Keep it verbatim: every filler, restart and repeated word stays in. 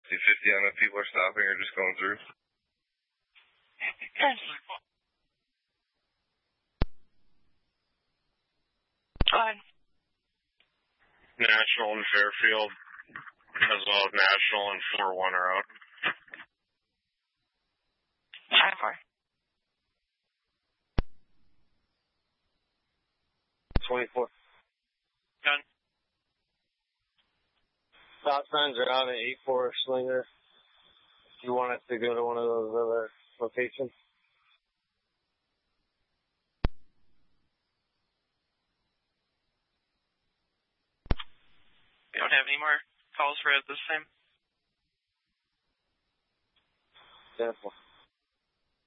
two fifty on if people are stopping or just going through. Go ahead. National and Fairfield, as well as National and four one are out. five four. twenty-four. Done. Stop signs are out at eight four Slinger. If you want us to go to one of those other locations. We don't have any more calls for it this time. ten four.